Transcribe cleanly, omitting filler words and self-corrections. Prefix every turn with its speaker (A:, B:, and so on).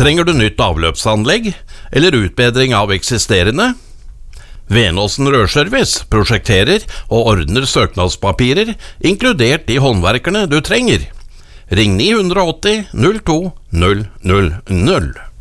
A: Trenger du nytt avløpsanlegg eller utbedring av eksisterende? Venåsen Rørservice prosjekterer og ordner søknadspapirer, inkludert de håndverkerne du trenger. Ring 980 02 000.